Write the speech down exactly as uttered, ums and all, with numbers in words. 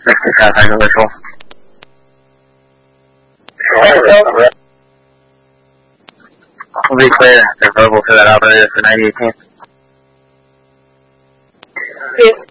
看看这个说。Will be clear. The verbal for that operator for ninety eighteen. Sí.